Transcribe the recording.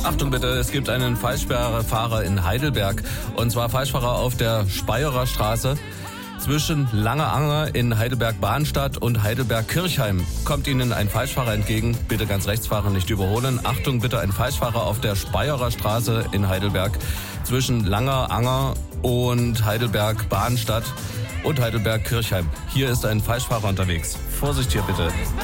Achtung bitte, es gibt einen Falschfahrer in Heidelberg. Und zwar Falschfahrer auf der Speyerer Straße. Zwischen Langeanger in Heidelberg-Bahnstadt und Heidelberg-Kirchheim kommt Ihnen ein Falschfahrer entgegen. Bitte ganz rechts fahren, nicht überholen. Achtung bitte, ein Falschfahrer auf der Speyerer Straße in Heidelberg. Zwischen Langeanger und Heidelberg-Bahnstadt und Heidelberg-Kirchheim. Hier ist ein Falschfahrer unterwegs. Vorsicht hier bitte.